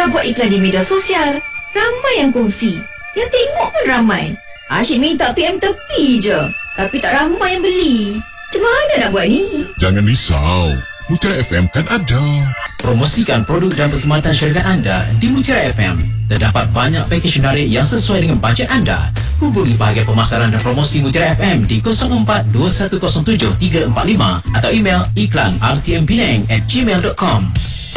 Dah buat iklan di media sosial, ramai yang kongsi. Yang tengok pun ramai. Asyik minta PM tepi je, tapi tak ramai yang beli. Macam mana nak buat ni? Jangan risau, Mutiara FM kan ada. Promosikan produk dan perkhidmatan syarikat anda di Mutiara FM. Terdapat banyak pakej menarik yang sesuai dengan bajet anda. Hubungi bahagian pemasaran dan promosi Mutiara FM di 042107 345 atau email iklan rtmpinang@gmail.com.